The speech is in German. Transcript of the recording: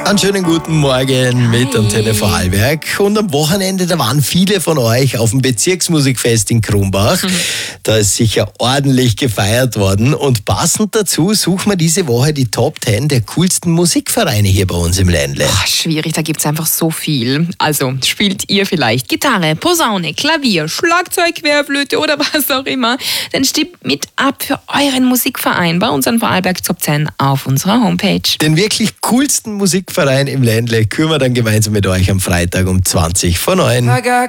Einen schönen guten Morgen mit Antenne Vorarlberg. Und am Wochenende, da waren viele von euch auf dem Bezirksmusikfest in Krumbach. Da ist sicher ordentlich gefeiert worden. Und passend dazu suchen wir diese Woche die Top 10 der coolsten Musikvereine hier bei uns im Ländle. Schwierig, da gibt's einfach so viel. Also spielt ihr vielleicht Gitarre, Posaune, Klavier, Schlagzeug, Querflöte oder was auch immer, dann stimmt mit ab für euren Musikverein bei unseren Vorarlberg Top 10 auf unserer Homepage. Den wirklich coolsten Musikverein im Ländle küren wir dann gemeinsam mit euch am Freitag um 20 vor 9.